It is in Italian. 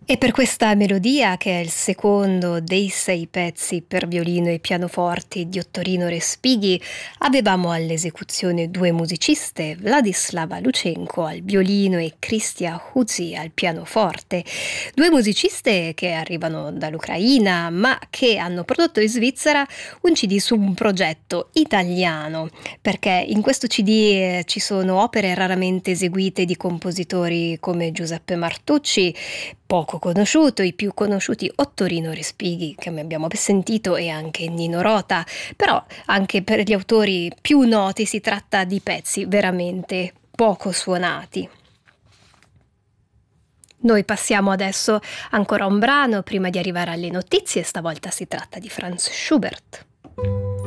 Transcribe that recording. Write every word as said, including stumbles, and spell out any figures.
E per questa melodia, che è il secondo dei sei pezzi per violino e pianoforte di Ottorino Respighi, avevamo all'esecuzione due musiciste, Vladislava Lucenko al violino e Kristia Huzi al pianoforte. Due musiciste che arrivano dall'Ucraina, ma che hanno prodotto in Svizzera un C D su un progetto italiano, perché in questo C D eh, ci sono opere raramente eseguite di compositori come Giuseppe Martucci, poco conosciuto, i più conosciuti Ottorino Respighi, che abbiamo sentito, e anche Nino Rota, però anche per gli autori più noti si tratta di pezzi veramente poco suonati. Noi passiamo adesso ancora un brano prima di arrivare alle notizie, stavolta si tratta di Franz Schubert.